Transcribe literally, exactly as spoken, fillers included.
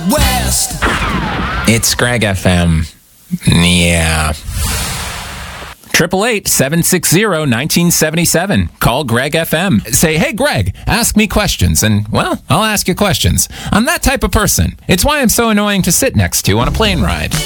West. It's Greg F M. Yeah. Triple eight seven six zero nineteen seventy seven. Call Greg F M. Say, hey Greg, ask me questions, and well, I'll ask you questions. I'm that type of person. It's why I'm so annoying to sit next to on a plane ride.